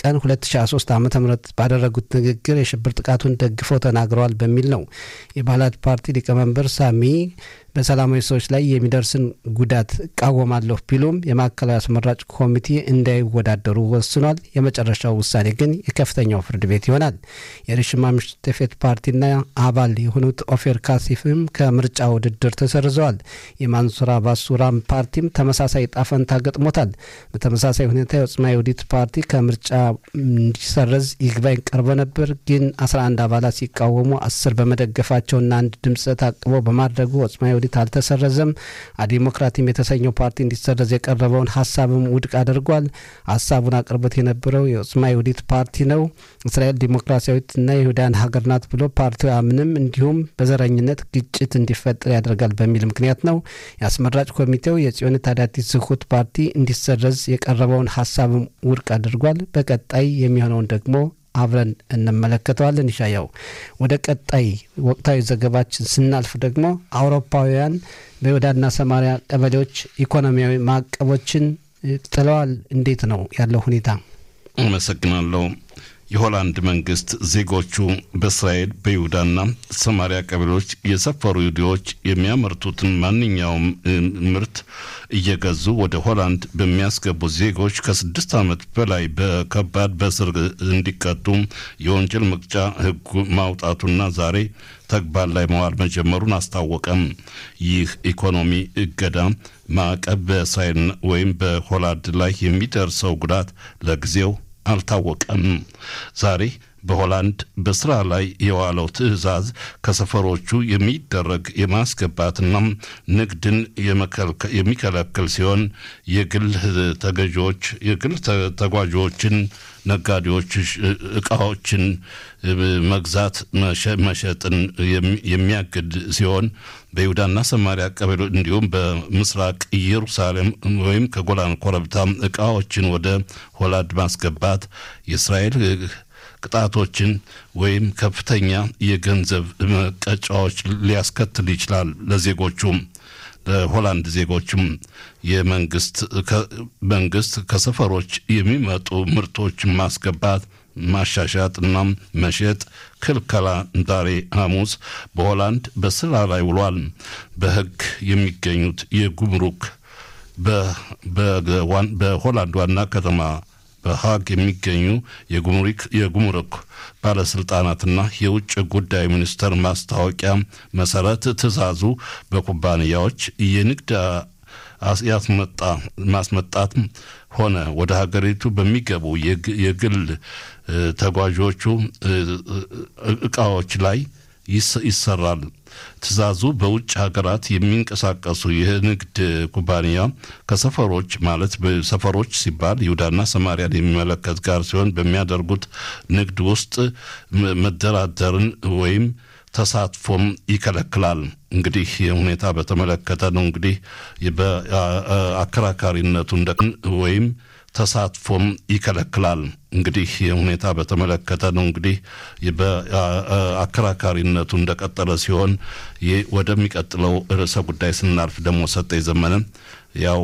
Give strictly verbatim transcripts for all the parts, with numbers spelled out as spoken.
ቀን ሁለት ሺህ ሶስት ዓ.ም ባደረጉት ንግግር የሽብር ጥቃቱን ደግፈው ተናግረዋል በሚል ነው። የባላድ ፓርቲ ሊቀመንበር ሳሚ በሰላማዊ ሰዎች ላይ የሚደርስን ጉዳት እቃወማለሁ ቢሉም የማዕከላዊ አስመራጭ ኮሚቴ እንዳይወዳደሩ ወስኗል። የመጨረሻው ውሳኔ ግን የከፍተኛው ፍርድ ቤት ይሆናል። የሪሽማ ምሽተፌት ፓርቲና አባል የሆኑት ኦፌር ካሲፍም ከምርጫ ውድድር ተሰርዘዋል። የማንሱር አባስ ሱራም ፓርቲም ተመሳሳይ ጣፈንታ ገጥሞታል። በተመሳሳይ ሁኔታ የኦጽማ ይሁዲት ፓርቲ ከምርጫ እንዲሰረዝ ይግባኝ ቀርቦ ነበር። ግን አስራ አንድ አባላት ሲቃወሙ አስር በመደገፋቸውና አንድ ድምፅ ታቅቦ በማድረጉ ኦጽማ ይሁዲት አልተሰረዘም። ዲሞክራቲም የተሰኘው ፓርቲ እንዲሰረዝ የቀረበውን ሀሳብም ውድቅ አድርጓል። ሀሳቡን አቅርቦት የነበረው የኦጽማ ይሁዲት ፓርቲ ነው። እስራኤል ዲሞክራሲያዊትና ይሁዳን ሀገር ናት ብሎ ፓርቲው አምንም እንዲሁም በዘረኝነት ግጭት እንዲፈጠር ያደርጋል በሚል ምክንያት ነው። የአስመራጭ ኮሚቴው የጽዮን ታዳቲት ዝሁት ፓርቲ እንዲሰረዝ የቀረበውን ሀሳብም ውድቅ አድርጓል። በቀጣይ የሚሆነውን ደግሞ አብረን እንመለከተዋለን። ይሻያው ወደ ቀጣይ ወቅታዊ ዘገባችን ስናልፍ ደግሞ አውሮፓውያን በይሁዳና ሰማሪያ ቀበሌዎች ኢኮኖሚያዊ ማዕቀቦችን ጥለዋል። እንዴት ነው ያለው ሁኔታ? አመሰግናለሁ። የሆላንድ መንግስት ዜጎቹ በእስራኤል በይሁዳና ሰማሪያ ቀበሌዎች የሰፈሩ ይሁዲዎች የሚያመርቱትን ማንኛውም ምርት እየገዙ ወደ ሆላንድ በሚያስገቡ ዜጎች ከስድስት ዓመት በላይ በከባድ በእስር እንዲቀጡ የወንጀል መቅጫ ሕግ ማውጣቱና ዛሬ ተግባር ላይ መዋል መጀመሩን አስታወቀም። ይህ ኢኮኖሚ እገዳ ማዕቀብ በእስራኤል ወይም በሆላንድ ላይ የሚደርሰው ጉዳት ለጊዜው አልታወቀም። ዛሬ በሆላንድ በስራ ላይ የዋለው ትዕዛዝ ከሰፈሮቹ የሚደረግ የማስገባትና ንግድን የሚከለክል ሲሆን የግል ተገዢዎች የግል ተጓዦችን ነጋዴዎች እቃዎችን መግዛት መሸጥን የሚያግድ ሲሆን በይሁዳና ሰማሪያ ቀበሌ እንዲሁም በምስራቅ ኢየሩሳሌም ወይም ከጎላን ኮረብታ እቃዎችን ወደ ሆላንድ ማስገባት የእስራኤል ቅጣቶችን ወይም ከፍተኛ የገንዘብ መቀጫዎች ሊያስከትል ይችላል። ለዜጎቹም ለሆላንድ ዜጎችም የመንግስት መንግስት ከሰፈሮች የሚመጡ ምርቶችን ማስገባት ማሻሻጥና መሸጥ ክልከላ ዛሬ ሐሙስ በሆላንድ በስራ ላይ ውሏል። በህግ የሚገኙት የጉምሩክ በሆላንድ ዋና ከተማ በሃግ የሚገኙ የጉምሩክ የጉምሩክ ባለስልጣናትና የውጭ ጉዳይ ሚኒስቴር ማስታወቂያ መሰረት ትዕዛዙ በኩባንያዎች የንግድ ያስመጣ ማስመጣት ሆነ ወደ ሀገሪቱ በሚገቡ የግል ተጓዦቹ እቃዎች ላይ ይሰራል። ትዕዛዙ በውጭ ሀገራት የሚንቀሳቀሱ የንግድ ኩባንያ ከሰፈሮች ማለት በሰፈሮች ሲባል ይሁዳና ሰማሪያን የሚመለከት ጋር ሲሆን በሚያደርጉት ንግድ ውስጥ መደራደርን ወይም ተሳትፎም ይከለክላል። እንግዲህ የሁኔታ በተመለከተ ነው እንግዲህ በአከራካሪነቱ እንደ ወይም ተሳትፎም ይከለክላል። እንግዲህ የሁኔታ በተመለከተ ነው እንግዲህ በአከራካሪነቱ እንደቀጠለ ሲሆን ወደሚቀጥለው ርዕሰ ጉዳይ ስናልፍ ደግሞ ሰጠ ዘመነ ያው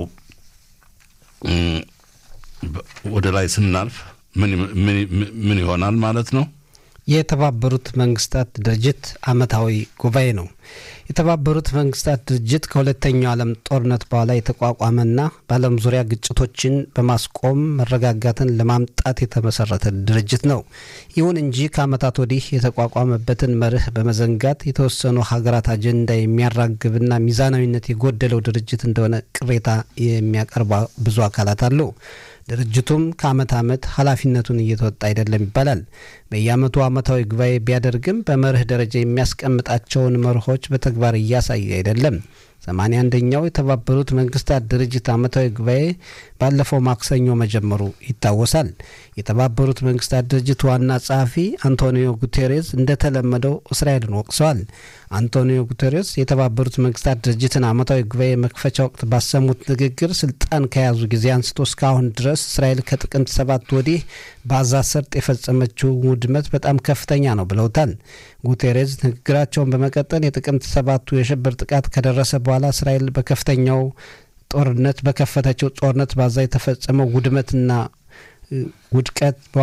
ወደ ላይ ስናልፍ ምን ምን ይሆናል ማለት ነው? የተባበሩት መንግስታት ድርጅት ዓመታዊ ጉባኤ ነው። የተባበሩት መንግስታት ድርጅት ከሁለተኛው ዓለም ጦርነት በኋላ የተቋቋመና በዓለም ዙሪያ ግጭቶችን በማስቆም መረጋጋትን ለማምጣት የተመሰረተ ድርጅት ነው። ይሁን እንጂ ከዓመታት ወዲህ የተቋቋመበትን መርህ በመዘንጋት የተወሰኑ ሀገራት አጀንዳ የሚያራግብና ሚዛናዊነት የጎደለው ድርጅት እንደሆነ ቅሬታ የሚያቀርቡ ብዙ አካላት አሉ። ድርጅቱም ከዓመት ዓመት ኃላፊነቱን እየተወጣ አይደለም ይባላል። በየዓመቱ ዓመታዊ ጉባኤ ቢያደርግም በመርህ ደረጃ የሚያስቀምጣቸውን መርሆች በተግባር እያሳየ አይደለም። ሰማንያ አንደኛው የተባበሩት መንግስታት ድርጅት ዓመታዊ ጉባኤ ባለፈው ማክሰኞ መጀመሩ ይታወሳል። የተባበሩት መንግስታት ድርጅት ዋና ጸሐፊ አንቶኒዮ ጉቴሬስ እንደተለመደው እስራኤልን ወቅሰዋል። አንቶኒዮ ጉቴሬስ የተባበሩት መንግስታት ድርጅትን ዓመታዊ ጉባኤ መክፈቻ ወቅት ባሰሙት ንግግር ስልጣን ከያዙ ጊዜ አንስቶ እስካሁን ድረስ እስራኤል ከጥቅምት ሰባት ወዲህ በጋዛ ሰርጥ የፈጸመችው ውድመት በጣም ከፍተኛ ነው ብለውታል። ጉቴሬስ ንግግራቸውን በመቀጠል የጥቅምት ሰባቱ የሽብር ጥቃት ከደረሰ በኋላ እስራኤል በከፍተኛው ጦርነት በከፈተችው ጦርነት በጋዛ የተፈጸመው ውድመትና ውድቀት